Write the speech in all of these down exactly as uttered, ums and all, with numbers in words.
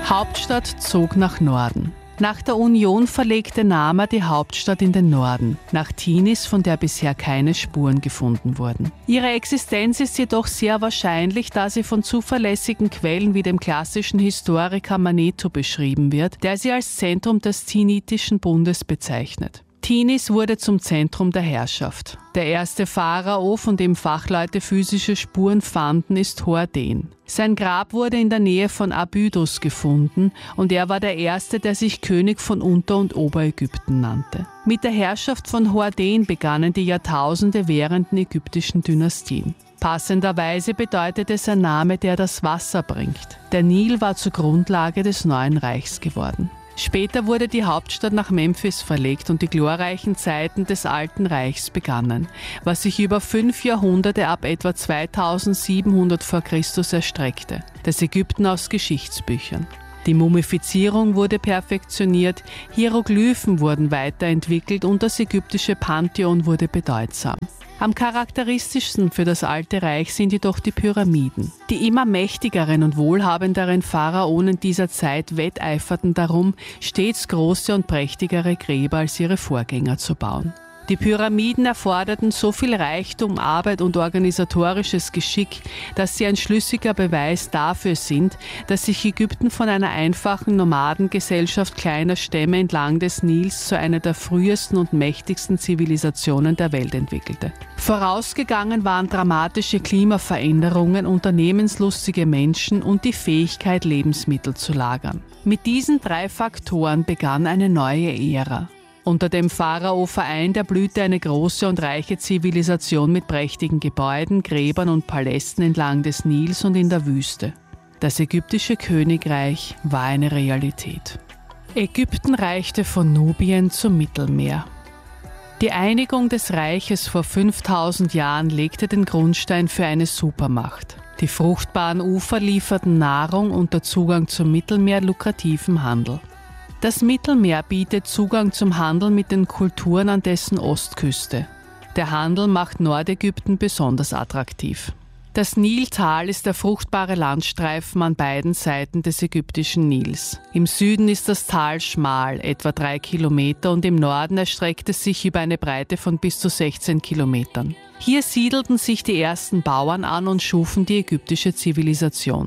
Hauptstadt zog nach Norden. Nach der Union verlegte Nama die Hauptstadt in den Norden, nach Thinis, von der bisher keine Spuren gefunden wurden. Ihre Existenz ist jedoch sehr wahrscheinlich, da sie von zuverlässigen Quellen wie dem klassischen Historiker Manetho beschrieben wird, der sie als Zentrum des Thinitischen Bundes bezeichnet. Thinis wurde zum Zentrum der Herrschaft. Der erste Pharao, von dem Fachleute physische Spuren fanden, ist Horden. Sein Grab wurde in der Nähe von Abydos gefunden und er war der erste, der sich König von Unter- und Oberägypten nannte. Mit der Herrschaft von Horden begannen die Jahrtausende währenden ägyptischen Dynastien. Passenderweise bedeutete sein Name, der das Wasser bringt. Der Nil war zur Grundlage des neuen Reichs geworden. Später wurde die Hauptstadt nach Memphis verlegt und die glorreichen Zeiten des Alten Reichs begannen, was sich über fünf Jahrhunderte ab etwa zweitausendsiebenhundert vor Christus erstreckte. Das Ägypten aus Geschichtsbüchern. Die Mumifizierung wurde perfektioniert, Hieroglyphen wurden weiterentwickelt und das ägyptische Pantheon wurde bedeutsam. Am charakteristischsten für das Alte Reich sind jedoch die Pyramiden. Die immer mächtigeren und wohlhabenderen Pharaonen dieser Zeit wetteiferten darum, stets große und prächtigere Gräber als ihre Vorgänger zu bauen. Die Pyramiden erforderten so viel Reichtum, Arbeit und organisatorisches Geschick, dass sie ein schlüssiger Beweis dafür sind, dass sich Ägypten von einer einfachen Nomadengesellschaft kleiner Stämme entlang des Nils zu einer der frühesten und mächtigsten Zivilisationen der Welt entwickelte. Vorausgegangen waren dramatische Klimaveränderungen, unternehmenslustige Menschen und die Fähigkeit, Lebensmittel zu lagern. Mit diesen drei Faktoren begann eine neue Ära. Unter dem Pharao vereint erblühte eine große und reiche Zivilisation mit prächtigen Gebäuden, Gräbern und Palästen entlang des Nils und in der Wüste. Das ägyptische Königreich war eine Realität. Ägypten reichte von Nubien zum Mittelmeer. Die Einigung des Reiches vor fünftausend Jahren legte den Grundstein für eine Supermacht. Die fruchtbaren Ufer lieferten Nahrung und der Zugang zum Mittelmeer lukrativen Handel. Das Mittelmeer bietet Zugang zum Handel mit den Kulturen an dessen Ostküste. Der Handel macht Nordägypten besonders attraktiv. Das Niltal ist der fruchtbare Landstreifen an beiden Seiten des ägyptischen Nils. Im Süden ist das Tal schmal, etwa drei Kilometer, und im Norden erstreckt es sich über eine Breite von bis zu sechzehn Kilometern. Hier siedelten sich die ersten Bauern an und schufen die ägyptische Zivilisation.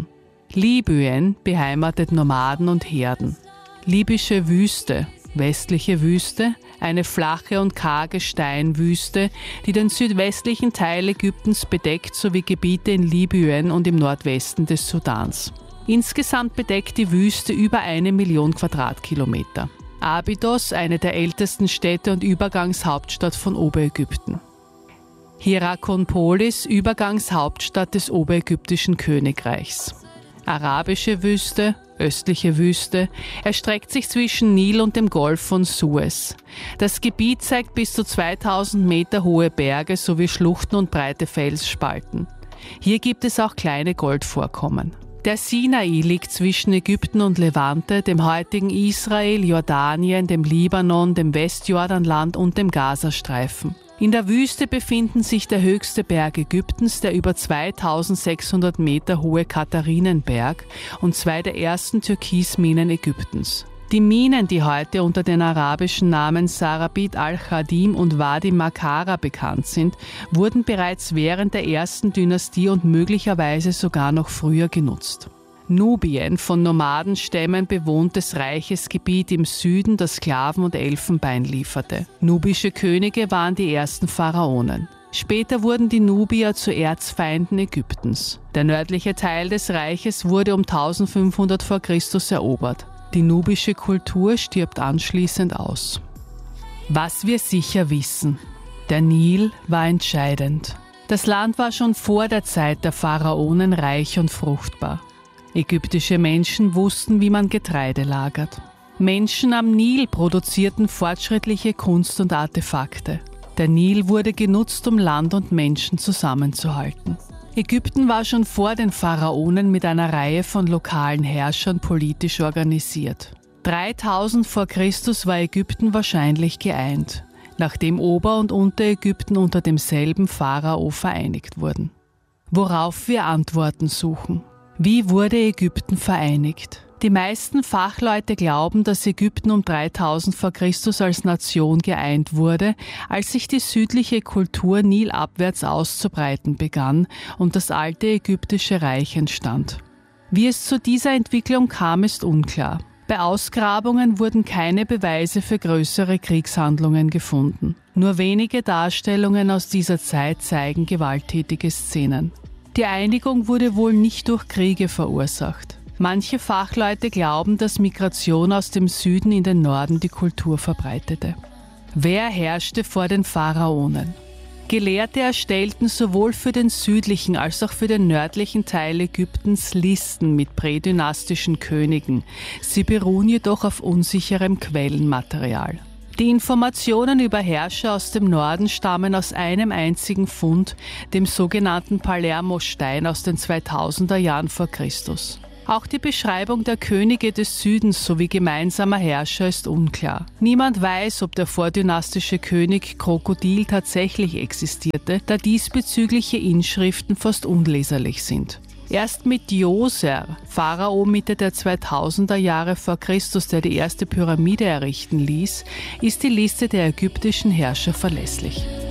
Libyen beheimatet Nomaden und Herden. Libysche Wüste, westliche Wüste, eine flache und karge Steinwüste, die den südwestlichen Teil Ägyptens bedeckt, sowie Gebiete in Libyen und im Nordwesten des Sudans. Insgesamt bedeckt die Wüste über eine Million Quadratkilometer. Abydos, eine der ältesten Städte und Übergangshauptstadt von Oberägypten. Hierakonpolis, Übergangshauptstadt des Oberägyptischen Königreichs. Arabische Wüste, östliche Wüste, erstreckt sich zwischen Nil und dem Golf von Suez. Das Gebiet zeigt bis zu zweitausend Meter hohe Berge sowie Schluchten und breite Felsspalten. Hier gibt es auch kleine Goldvorkommen. Der Sinai liegt zwischen Ägypten und Levante, dem heutigen Israel, Jordanien, dem Libanon, dem Westjordanland und dem Gazastreifen. In der Wüste befinden sich der höchste Berg Ägyptens, der über zweitausendsechshundert Meter hohe Katharinenberg, und zwei der ersten Türkisminen Ägyptens. Die Minen, die heute unter den arabischen Namen Sarabit al-Khadim und Wadi Makara bekannt sind, wurden bereits während der ersten Dynastie und möglicherweise sogar noch früher genutzt. Nubien, von Nomadenstämmen bewohntes reiches Gebiet im Süden, das Sklaven und Elfenbein lieferte. Nubische Könige waren die ersten Pharaonen. Später wurden die Nubier zu Erzfeinden Ägyptens. Der nördliche Teil des Reiches wurde um eintausendfünfhundert vor Christus erobert. Die nubische Kultur stirbt anschließend aus. Was wir sicher wissen: Der Nil war entscheidend. Das Land war schon vor der Zeit der Pharaonen reich und fruchtbar. Ägyptische Menschen wussten, wie man Getreide lagert. Menschen am Nil produzierten fortschrittliche Kunst und Artefakte. Der Nil wurde genutzt, um Land und Menschen zusammenzuhalten. Ägypten war schon vor den Pharaonen mit einer Reihe von lokalen Herrschern politisch organisiert. dreitausend vor Christus war Ägypten wahrscheinlich geeint, nachdem Ober- und Unterägypten unter demselben Pharao vereinigt wurden. Worauf wir Antworten suchen. Wie wurde Ägypten vereinigt? Die meisten Fachleute glauben, dass Ägypten um dreitausend vor Christus als Nation geeint wurde, als sich die südliche Kultur nilabwärts auszubreiten begann und das alte ägyptische Reich entstand. Wie es zu dieser Entwicklung kam, ist unklar. Bei Ausgrabungen wurden keine Beweise für größere Kriegshandlungen gefunden. Nur wenige Darstellungen aus dieser Zeit zeigen gewalttätige Szenen. Die Einigung wurde wohl nicht durch Kriege verursacht. Manche Fachleute glauben, dass Migration aus dem Süden in den Norden die Kultur verbreitete. Wer herrschte vor den Pharaonen? Gelehrte erstellten sowohl für den südlichen als auch für den nördlichen Teil Ägyptens Listen mit prädynastischen Königen. Sie beruhen jedoch auf unsicherem Quellenmaterial. Die Informationen über Herrscher aus dem Norden stammen aus einem einzigen Fund, dem sogenannten Palermo-Stein aus den zweitausender Jahren vor Christus. Auch die Beschreibung der Könige des Südens sowie gemeinsamer Herrscher ist unklar. Niemand weiß, ob der vordynastische König Krokodil tatsächlich existierte, da diesbezügliche Inschriften fast unleserlich sind. Erst mit Djoser, Pharao Mitte der zweitausender Jahre vor Christus, der die erste Pyramide errichten ließ, ist die Liste der ägyptischen Herrscher verlässlich.